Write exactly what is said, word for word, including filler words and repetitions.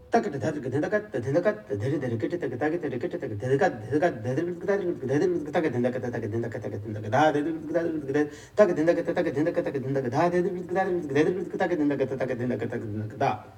tak da da da da da da da da da da kete tak tak da kete tak da da da da da da tak da da tak da tak da da da tak da tak da tak da tak da da tak da da tak da da tak da da